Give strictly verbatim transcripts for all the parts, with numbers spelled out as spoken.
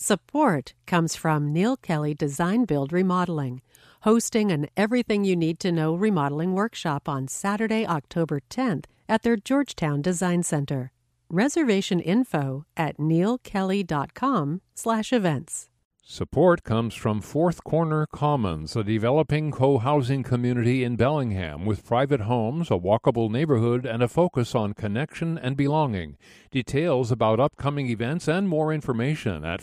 Support comes from Neil Kelly Design Build Remodeling, hosting an Everything You Need to Know remodeling workshop on Saturday, October tenth at their Georgetown Design Center. Reservation info at neilkelly.com slash events. Support comes from Fourth Corner Commons, a developing co-housing community in Bellingham with private homes, a walkable neighborhood, and a focus on connection and belonging. Details about upcoming events and more information at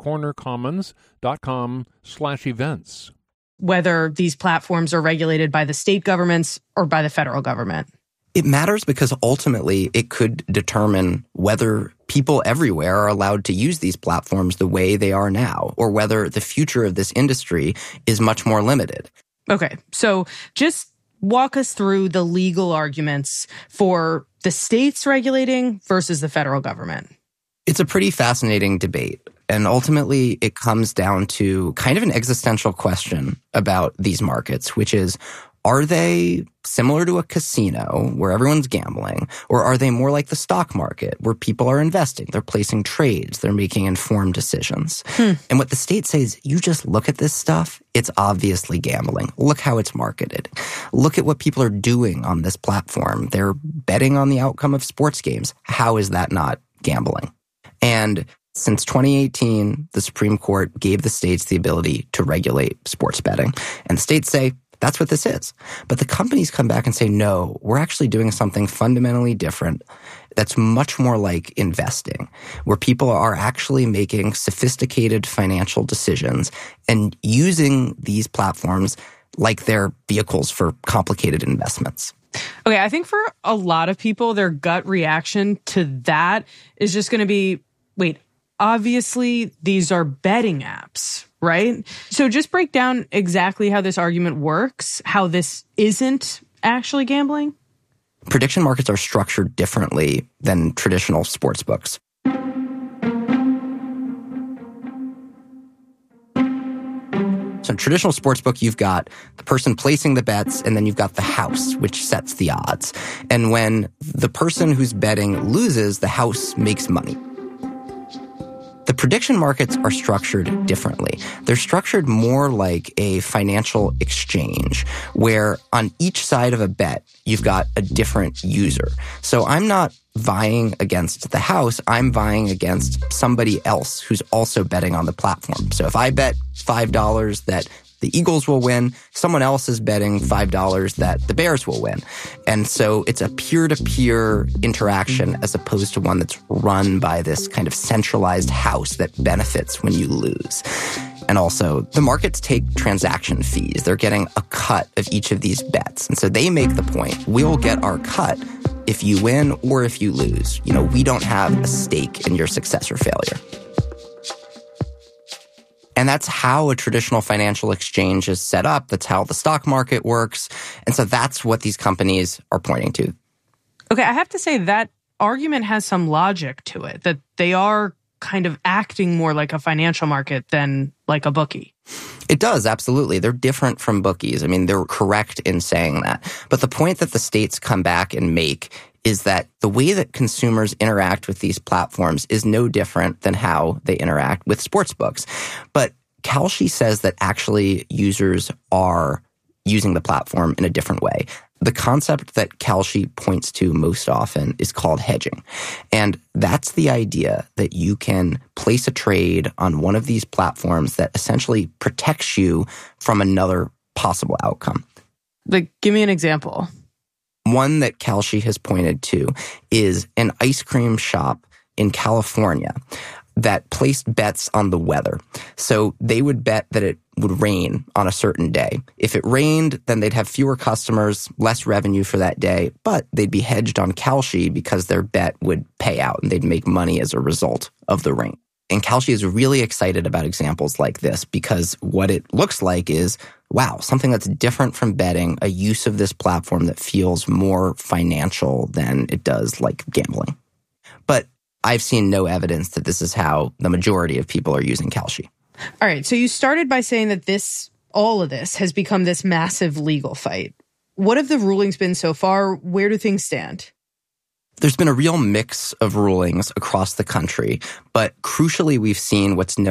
fourthcornercommons.com slash events. Whether these platforms are regulated by the state governments or by the federal government. It matters because ultimately it could determine whether people everywhere are allowed to use these platforms the way they are now, or whether the future of this industry is much more limited. Okay, so just walk us through the legal arguments for the states regulating versus the federal government. It's a pretty fascinating debate. And ultimately, it comes down to kind of an existential question about these markets, which is, are they similar to a casino where everyone's gambling, or are they more like the stock market where people are investing, they're placing trades, they're making informed decisions? Hmm. And what the state says, you just look at this stuff, it's obviously gambling. Look how it's marketed. Look at what people are doing on this platform. They're betting on the outcome of sports games. How is that not gambling? And since twenty eighteen, the Supreme Court gave the states the ability to regulate sports betting. And the states say, that's what this is. But the companies come back and say, no, we're actually doing something fundamentally different that's much more like investing, where people are actually making sophisticated financial decisions and using these platforms like they're vehicles for complicated investments. Okay, I think for a lot of people, their gut reaction to that is just going to be, wait, obviously these are betting apps, right? So just break down exactly how this argument works, how this isn't actually gambling. Prediction markets are structured differently than traditional sports books. So in traditional sportsbook, you've got the person placing the bets, and then you've got the house, which sets the odds. And when the person who's betting loses, the house makes money. The prediction markets are structured differently. They're structured more like a financial exchange, where on each side of a bet, you've got a different user. So I'm not vying against the house, I'm vying against somebody else who's also betting on the platform. So if I bet five dollars that the Eagles will win, someone else is betting five dollars that the Bears will win. And so it's a peer-to-peer interaction as opposed to one that's run by this kind of centralized house that benefits when you lose. And also, the markets take transaction fees. They're getting a cut of each of these bets. And so they make the point, we'll get our cut if you win or if you lose. You know, we don't have a stake in your success or failure. And that's how a traditional financial exchange is set up. That's how the stock market works. And so that's what these companies are pointing to. Okay, I have to say that argument has some logic to it, that they are kind of acting more like a financial market than like a bookie. It does, absolutely. They're different from bookies. I mean, they're correct in saying that. But the point that the states come back and make is that the way that consumers interact with these platforms is no different than how they interact with sports books. But Kalshi says that actually users are using the platform in a different way. The concept that Kalshi points to most often is called hedging. And that's the idea that you can place a trade on one of these platforms that essentially protects you from another possible outcome. Like, give me an example. One that Kalshi has pointed to is an ice cream shop in California that placed bets on the weather. So they would bet that it would rain on a certain day. If it rained, then they'd have fewer customers, less revenue for that day, but they'd be hedged on Kalshi because their bet would pay out and they'd make money as a result of the rain. And Kalshi is really excited about examples like this because what it looks like is, wow, something that's different from betting, a use of this platform that feels more financial than it does like gambling. But I've seen no evidence that this is how the majority of people are using Kalshi. All right, so you started by saying that this, all of this has become this massive legal fight. What have the rulings been so far? Where do things stand? There's been a real mix of rulings across the country, but crucially, we've seen what's known